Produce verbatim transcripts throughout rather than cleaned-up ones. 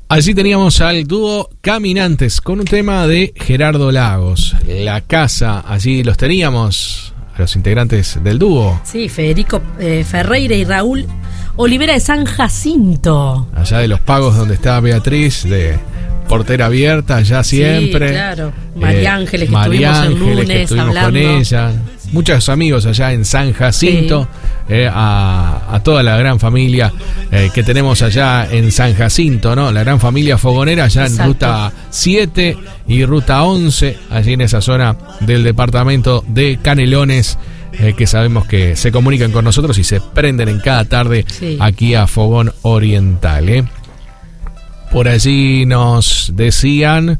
Allí teníamos al dúo Caminantes con un tema de Gerardo Lagos. La casa, allí los teníamos, a los integrantes del dúo. Sí, Federico eh, Ferreira y Raúl Olivera de San Jacinto. Allá de Los Pagos, donde está Beatriz, de portera abierta, allá siempre. Sí, claro. María Ángeles, que María estuvimos el Ángeles, lunes que estuvimos hablando con ella. Muchos amigos allá en San Jacinto, sí. eh, a, a toda la gran familia eh, que tenemos allá en San Jacinto, ¿no? La gran familia fogonera allá en Ruta siete y Ruta once, allí en esa zona del departamento de Canelones, eh, que sabemos que se comunican con nosotros y se prenden en cada tarde sí. aquí a Fogón Oriental, ¿eh? Por allí nos decían...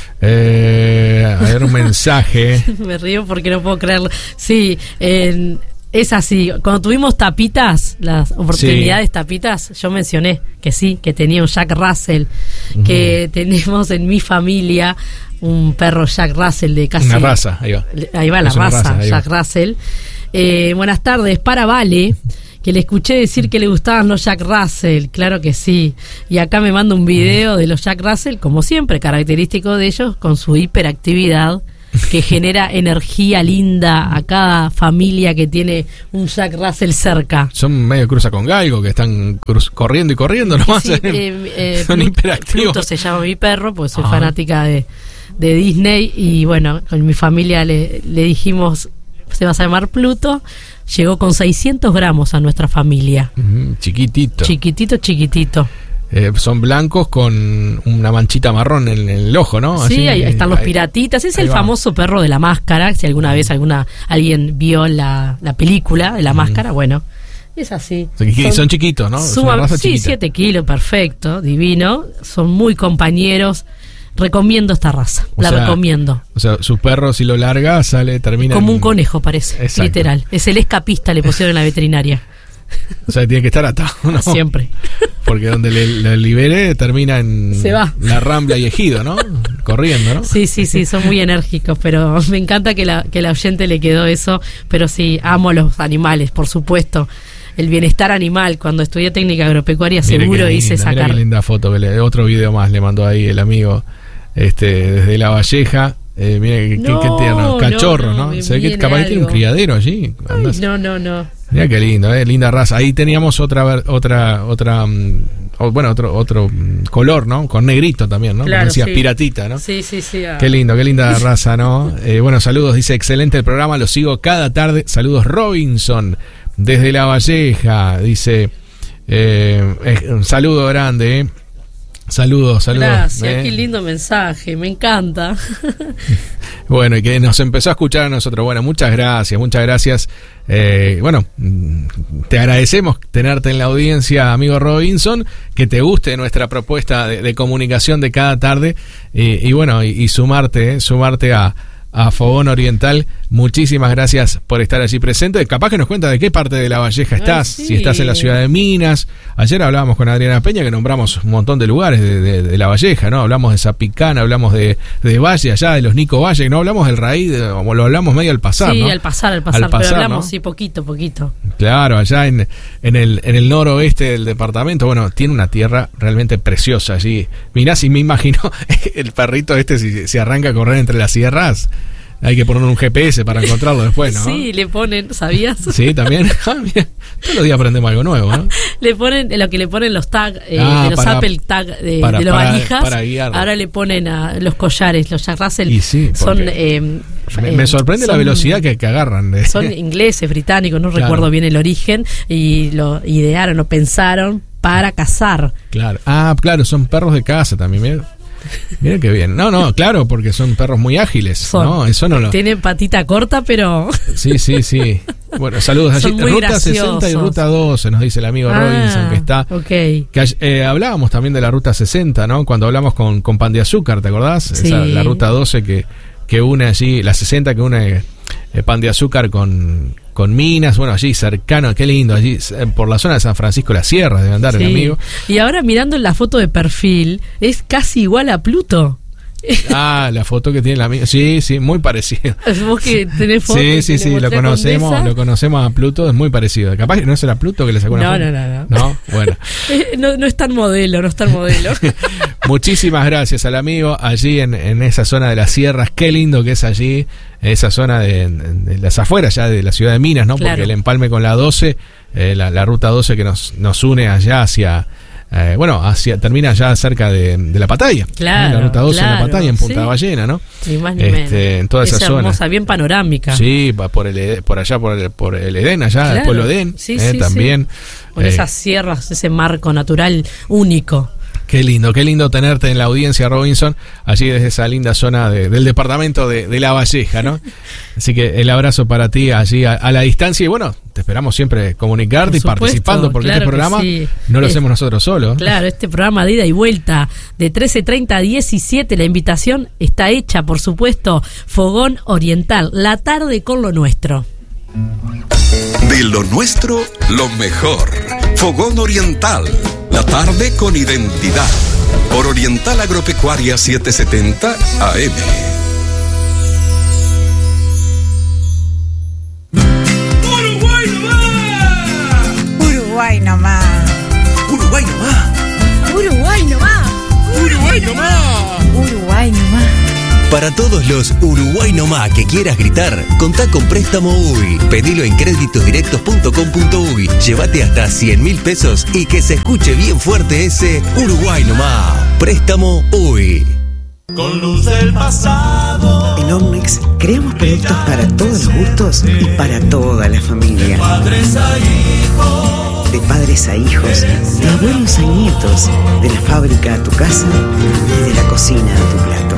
Eh, a ver, un mensaje. Me río porque no puedo creerlo. Sí, eh, es así. Cuando tuvimos tapitas, las oportunidades sí. tapitas, yo mencioné que sí, que tenía un Jack Russell, uh-huh. que tenemos en mi familia un perro Jack Russell de casi... Una raza, ahí va. Ahí va la raza, raza Jack va. Russell. Eh, buenas tardes, para Vale, que le escuché decir que le gustaban los Jack Russell, claro que sí. Y acá me manda un video de los Jack Russell, como siempre, característico de ellos, con su hiperactividad, que genera energía linda a cada familia que tiene un Jack Russell cerca. Son medio cruza con galgo, que están cruz, corriendo y corriendo nomás. Sí, eh, eh, son Pluto, hiperactivos. Pluto se llama mi perro, pues soy Ajá. fanática de, de Disney. Y bueno, con mi familia le, le dijimos, se va a llamar Pluto. Llegó con seiscientos gramos a nuestra familia. Mm, chiquitito. Chiquitito, chiquitito. Eh, son blancos con una manchita marrón en, en el ojo, ¿no? Sí, Así, ahí están los ahí, piratitas. Es el va. famoso perro de la máscara. Si alguna vez alguna alguien vio la, la película de la mm. máscara, bueno, es así. Son, son, son chiquitos, ¿no? Suma, sí, siete kilos, perfecto, divino. Son muy compañeros. Recomiendo esta raza, o la sea, recomiendo. O sea, su perro si lo larga sale, termina... Como en... un conejo parece, Exacto. literal. Es el escapista, le pusieron en la veterinaria. O sea, tiene que estar atado, ¿no? Siempre. Porque donde le, le libere termina en Se va. la Rambla y Ejido, ¿no? Corriendo, ¿no? Sí, sí, sí, son muy enérgicos, pero me encanta que la, que la oyente le quedó eso. Pero sí, amo a los animales, por supuesto. El bienestar animal, cuando estudié técnica agropecuaria, mira seguro hice esa Mira qué linda foto, que le, otro video más le mandó ahí el amigo este desde La Valleja. Eh, mira qué, no, qué tierno, cachorro, ¿no? ¿no? Se ve que capaz que tiene un criadero allí. Ay, no, no, no. Mira qué lindo, eh, linda raza. Ahí teníamos otra, otra, otra, um, bueno, otro, otro um, color, ¿no? Con negrito también, ¿no? Claro, como decía, sí. piratita, ¿no? Sí, sí, sí. Ah. Qué lindo, qué linda raza, ¿no? Eh, bueno, saludos, dice, excelente el programa, lo sigo cada tarde. Saludos, Robinson, desde La Valleja, dice, eh, eh, un saludo grande, eh. Saludos, saludos. Gracias, eh. qué lindo mensaje, me encanta. Bueno, y que nos empezó a escuchar a nosotros. Bueno, muchas gracias, muchas gracias. Eh, bueno, te agradecemos tenerte en la audiencia, amigo Robinson, que te guste nuestra propuesta de, de comunicación de cada tarde y, y bueno, y, y sumarte, eh, sumarte a, a Fogón Oriental. Muchísimas gracias por estar allí presente. Capaz que nos cuenta de qué parte de La Valleja estás, Ay, sí. si estás en la ciudad de Minas. Ayer hablábamos con Adriana Peña, que nombramos un montón de lugares de, de, de La Valleja, ¿no? Hablamos de Zapicán, hablamos de, de Valle, allá de los Nico Valle, que no hablamos del raíz, de, como lo hablamos medio al pasar, sí, ¿no? al pasar, al pasar, al pasar pero hablamos, ¿no? sí, poquito, poquito. Claro, allá en, en, el, en el noroeste del departamento, bueno, tiene una tierra realmente preciosa allí. Mirá, si me imagino el perrito este, si se arranca a correr entre las sierras, hay que poner un G P S para encontrarlo después, ¿no? Sí, le ponen, ¿sabías? Sí, también. Ah, mira, todos los días aprendemos algo nuevo, ¿no? Le ponen lo que le ponen los tags, eh, ah, de los para, Apple tag de, para, de los para, valijas. Para guiarlo. Ahora le ponen a los collares, los Jack Russell. Y sí, son. Eh, me, me sorprende son, la velocidad que, que agarran. De... Son ingleses, británicos, no claro. recuerdo bien el origen, y lo idearon, lo pensaron para cazar. Claro. Ah, claro, son perros de caza también, mira. Mira qué bien. No, no, claro, porque son perros muy ágiles. Son, no, eso no lo... Tienen patita corta, pero... Sí, sí, sí. Bueno, saludos allí. Ruta graciosos. sesenta y Ruta doce, nos dice el amigo ah, Robinson, que está... Okay. Que, eh, hablábamos también de la Ruta sesenta, ¿no? Cuando hablamos con, con Pan de Azúcar, ¿te acordás? Sí. Esa, la Ruta doce que, que une allí, la sesenta que une eh, Pan de Azúcar con... con Minas, bueno, allí cercano, qué lindo, allí por la zona de San Francisco, la Sierra, debe andar sí. el amigo. Y ahora mirando la foto de perfil, es casi igual a Pluto. Ah, la foto que tiene la amiga, sí, sí, muy parecido. Vos que tenés fotos. Sí, sí, sí, lo conocemos, Condesa. lo conocemos a Pluto, es muy parecido. Capaz que no será Pluto que le sacó una no, foto. No, no, no. No, bueno. no, no es tan modelo, no es tan modelo. Muchísimas gracias al amigo allí en, en esa zona de las sierras. Qué lindo que es allí, esa zona de, de las afueras ya de la ciudad de Minas, ¿no? Claro. Porque el empalme con la doce, eh, la, la ruta doce que nos, nos une allá hacia... Eh, bueno, hacia, termina ya cerca de, de la Pataya. Claro. La ruta doce claro, en la Pataya, en Punta sí. Ballena, ¿no? Ni más ni este, menos. En toda esa, esa zona. Hermosa, bien panorámica. Sí, por, el, por allá, por el, por el Edén, allá, claro. el pueblo Edén. Sí, eh, sí, también. Sí. Con eh, esas sierras, ese marco natural único. Qué lindo, qué lindo tenerte en la audiencia, Robinson, allí desde esa linda zona de, del departamento de, de La Valleja, ¿no? Así que el abrazo para ti allí a, a la distancia y bueno, te esperamos siempre comunicarte y participando porque claro este programa sí. no lo es, hacemos nosotros solos. Claro, este programa de ida y vuelta de trece treinta a diecisiete, la invitación está hecha, por supuesto, Fogón Oriental, la tarde con lo nuestro. De lo nuestro, lo mejor. Fogón Oriental, la tarde con identidad. Por Oriental Agropecuaria setecientos setenta A M. Uruguay nomás. Uruguay nomás. Uruguay nomás. Uruguay nomás. Uruguay nomás. Uruguay nomás. Para todos los Uruguay nomás que quieras gritar, contá con Préstamo U Y. Pedilo en créditosdirectos punto com punto uy. Llévate hasta cien mil pesos y que se escuche bien fuerte ese Uruguay nomás. Préstamo U Y. Con luz del pasado. En Omnex creamos productos para todos los gustos y para toda la familia. De padres a hijos. De padres a hijos, de abuelos a nietos, de la fábrica a tu casa y de la cocina a tu plato.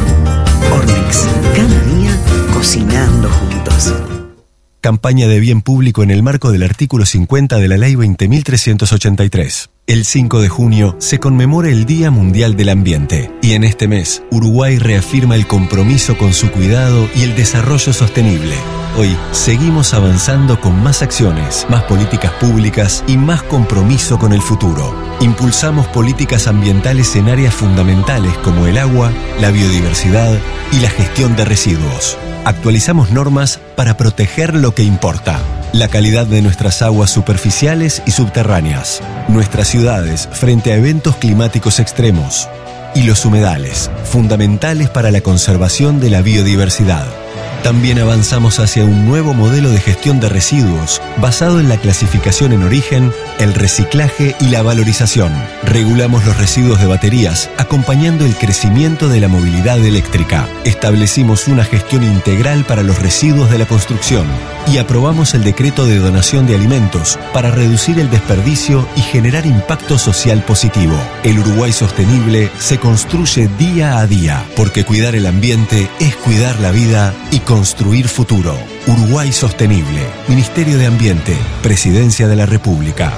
Ornex, cada día cocinando juntos. Campaña de bien público en el marco del artículo cincuenta de la Ley veinte mil trescientos ochenta y tres. El cinco de junio se conmemora el Día Mundial del Ambiente y en este mes Uruguay reafirma el compromiso con su cuidado y el desarrollo sostenible. Hoy seguimos avanzando con más acciones, más políticas públicas y más compromiso con el futuro. Impulsamos políticas ambientales en áreas fundamentales como el agua, la biodiversidad y la gestión de residuos. Actualizamos normas para proteger lo que importa. La calidad de nuestras aguas superficiales y subterráneas, nuestras ciudades frente a eventos climáticos extremos y los humedales, fundamentales para la conservación de la biodiversidad. También avanzamos hacia un nuevo modelo de gestión de residuos basado en la clasificación en origen, el reciclaje y la valorización. Regulamos los residuos de baterías, acompañando el crecimiento de la movilidad eléctrica. Establecimos una gestión integral para los residuos de la construcción y aprobamos el decreto de donación de alimentos para reducir el desperdicio y generar impacto social positivo. El Uruguay sostenible se construye día a día, porque cuidar el ambiente es cuidar la vida y construir futuro. Uruguay Sostenible, Ministerio de Ambiente, Presidencia de la República.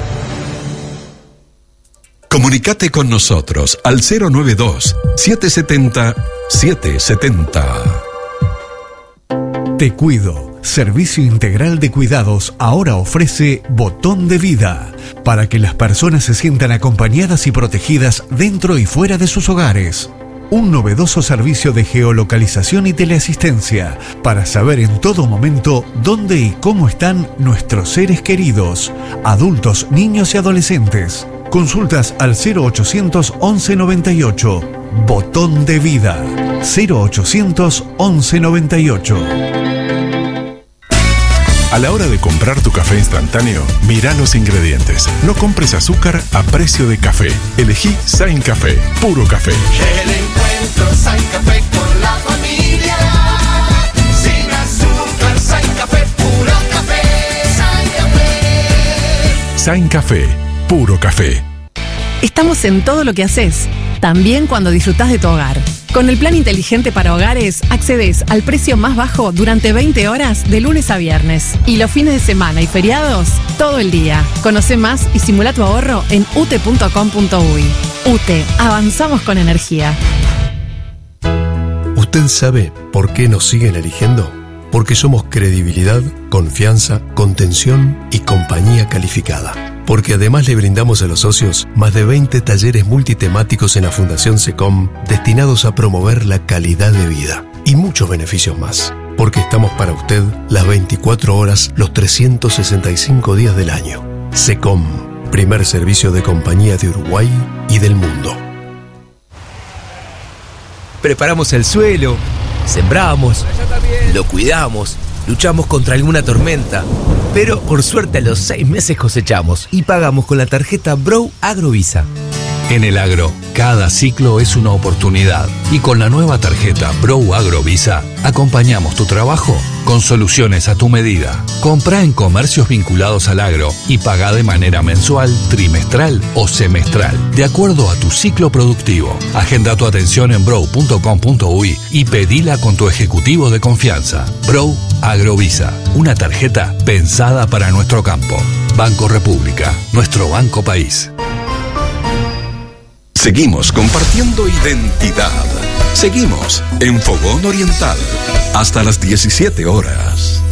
Comunicate con nosotros al cero noventa y dos, setecientos setenta, setecientos setenta. Te Cuido, servicio integral de cuidados, ahora ofrece Botón de Vida, para que las personas se sientan acompañadas y protegidas dentro y fuera de sus hogares. Un novedoso servicio de geolocalización y teleasistencia para saber en todo momento dónde y cómo están nuestros seres queridos, adultos, niños y adolescentes. Consultas al cero ochocientos once noventa y ocho. Botón de Vida. cero ochocientos once noventa y ocho. A la hora de comprar tu café instantáneo, mira los ingredientes. No compres azúcar a precio de café. Elegí Sain Café, puro café. El encuentro Sain Café con la familia. Sin azúcar, Sain Café, puro café. Sain Café. Sain Café, puro café. Estamos en todo lo que haces, también cuando disfrutás de tu hogar. Con el plan inteligente para hogares, accedes al precio más bajo durante veinte horas de lunes a viernes. Y los fines de semana y feriados, todo el día. Conoce más y simula tu ahorro en u t e punto com punto uy. UTE, avanzamos con energía. ¿Usted sabe por qué nos siguen eligiendo? Porque somos credibilidad, confianza, contención y compañía calificada. Porque además le brindamos a los socios más de veinte talleres multitemáticos en la Fundación SECOM destinados a promover la calidad de vida y muchos beneficios más. Porque estamos para usted las veinticuatro horas, los trescientos sesenta y cinco días del año. SECOM, primer servicio de compañía de Uruguay y del mundo. preparamos el suelo, sembramos, lo cuidamos, luchamos contra alguna tormenta. Pero por suerte a los seis meses cosechamos y pagamos con la tarjeta Bro Agrovisa. En el agro, cada ciclo es una oportunidad y con la nueva tarjeta Bro Agrovisa acompañamos tu trabajo con soluciones a tu medida. Comprá en comercios vinculados al agro y pagá de manera mensual, trimestral o semestral, de acuerdo a tu ciclo productivo. Agenda tu atención en bro punto com punto uy y pedila con tu ejecutivo de confianza. Bro Agrovisa, una tarjeta pensada para nuestro campo. Banco República, nuestro banco país. Seguimos compartiendo identidad. Seguimos en Fogón Oriental hasta las diecisiete horas.